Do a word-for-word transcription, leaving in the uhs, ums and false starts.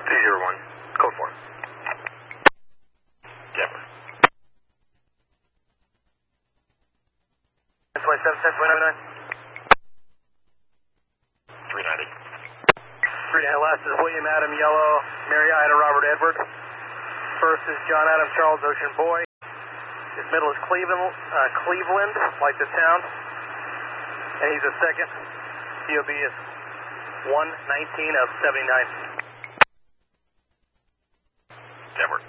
two zero one, code four. Denver. twenty-seven, ten, twenty-nine. three ninety. three ninety, last is William Adam Yellow, Mary Ida Robert Edward. First is John Adam Charles Ocean Boy. His middle is Cleveland, uh, Cleveland, like the town. And he's a second. C O B is one nineteen of seventy-nine. Denver.